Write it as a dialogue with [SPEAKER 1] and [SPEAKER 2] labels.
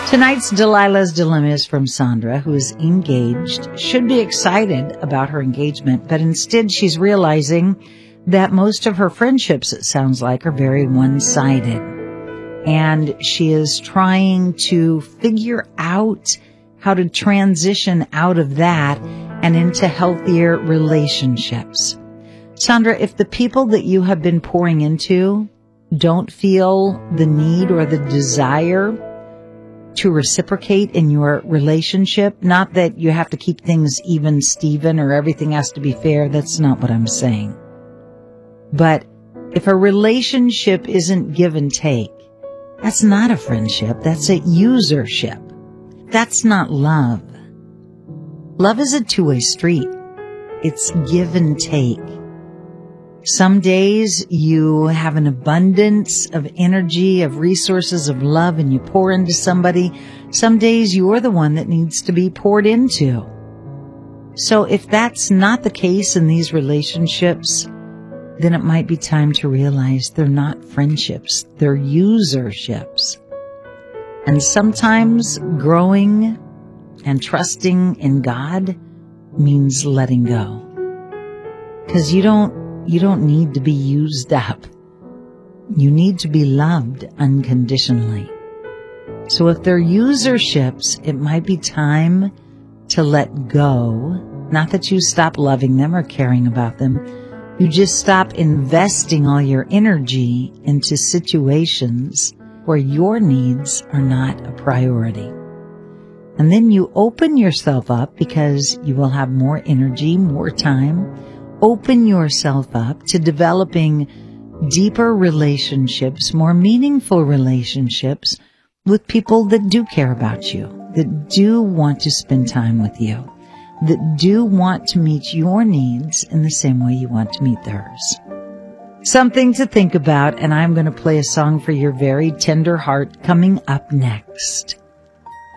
[SPEAKER 1] Tonight's Delilah's Dilemma is from Sandra, who is engaged, should be excited about her engagement, but instead she's realizing that most of her friendships, it sounds like, are very one-sided. And she is trying to figure out how to transition out of that and into healthier relationships. Sandra, if the people that you have been pouring into don't feel the need or the desire to reciprocate in your relationship, not that you have to keep things even, Steven, or everything has to be fair. That's not what I'm saying. But if a relationship isn't give and take, that's not a friendship. That's a usership. That's not love. Love is a two-way street. It's give and take. Some days you have an abundance of energy, of resources, of love, and you pour into somebody. Some days you're the one that needs to be poured into. So if that's not the case in these relationships, then it might be time to realize they're not friendships, they're userships. And sometimes growing and trusting in God means letting go. Because you don't need to be used up. You need to be loved unconditionally. So if they're userships, it might be time to let go. Not that you stop loving them or caring about them. You just stop investing all your energy into situations where your needs are not a priority. And then you open yourself up because you will have more energy, more time. Open yourself up to developing deeper relationships, more meaningful relationships with people that do care about you, that do want to spend time with you, that do want to meet your needs in the same way you want to meet theirs. Something to think about, and I'm going to play a song for your very tender heart coming up next.